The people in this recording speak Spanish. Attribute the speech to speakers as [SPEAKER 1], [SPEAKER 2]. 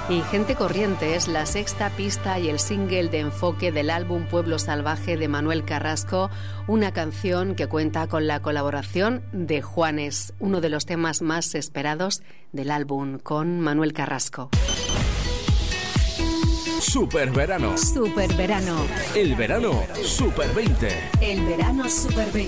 [SPEAKER 1] Y Gente Corriente es la sexta pista y el single de enfoque del álbum Pueblo Salvaje de Manuel Carrasco, una canción que cuenta con la colaboración de Juanes, uno de los temas más esperados del álbum, con Manuel Carrasco.
[SPEAKER 2] Superverano.
[SPEAKER 1] Superverano.
[SPEAKER 2] El verano Super 20.
[SPEAKER 1] El verano Super 20.